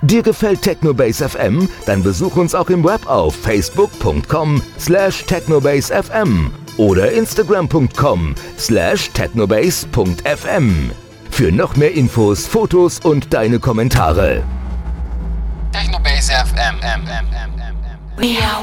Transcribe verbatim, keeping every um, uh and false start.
Dir gefällt Technobase F M? Dann besuch uns auch im Web auf facebook punkt com slash technobase f m oder instagram punkt com slash technobase punkt f m. Für noch mehr Infos, Fotos und deine Kommentare. Technobase F M. M, M, M, M, M. Miau.